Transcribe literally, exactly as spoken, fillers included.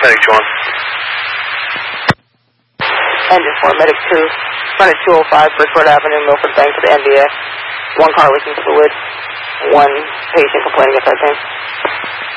Medic two one. Engine four, Medic two. Front at two oh five, Bridgeport Avenue, Milford Bank to the N B S. One car leaking fluid. One patient complaining of that pain.